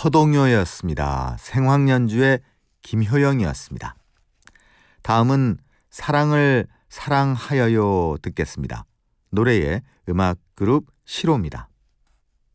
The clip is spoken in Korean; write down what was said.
서동요였습니다. 생황연주의 김효영이었습니다. 다음은 사랑을 사랑하여요 듣겠습니다. 노래의 음악 그룹 시로입니다.